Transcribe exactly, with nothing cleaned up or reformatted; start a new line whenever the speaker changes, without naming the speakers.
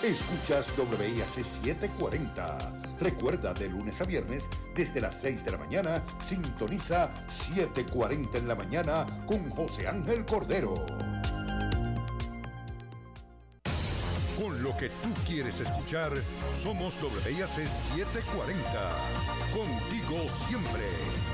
Escuchas W I A C setecientos cuarenta. Recuerda, de lunes a viernes, desde las seis de la mañana, sintoniza setecientos cuarenta en la mañana con José Ángel Cordero. Con lo que tú quieres escuchar, somos W I A C setecientos cuarenta. Contigo siempre.